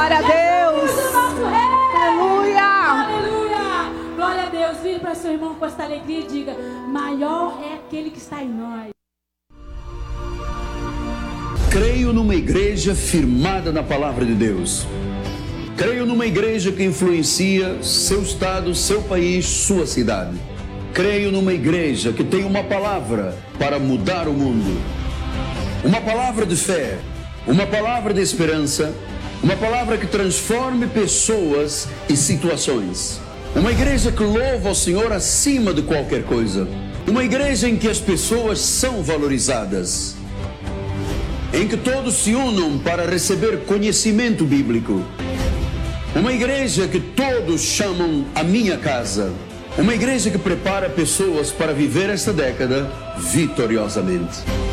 Glória a Deus. Do nosso Rei. Aleluia. Aleluia. Glória a Deus. Vire para seu irmão com esta alegria e diga: maior é aquele que está em nós. Creio numa igreja firmada na palavra de Deus. Creio numa igreja que influencia seu estado, seu país, sua cidade. Creio numa igreja que tem uma palavra para mudar o mundo. Uma palavra de fé, uma palavra de esperança, uma palavra que transforme pessoas e situações. Uma igreja que louva ao Senhor acima de qualquer coisa. Uma igreja em que as pessoas são valorizadas. Em que todos se unam para receber conhecimento bíblico. Uma igreja que todos chamam a minha casa. Uma igreja que prepara pessoas para viver esta década vitoriosamente.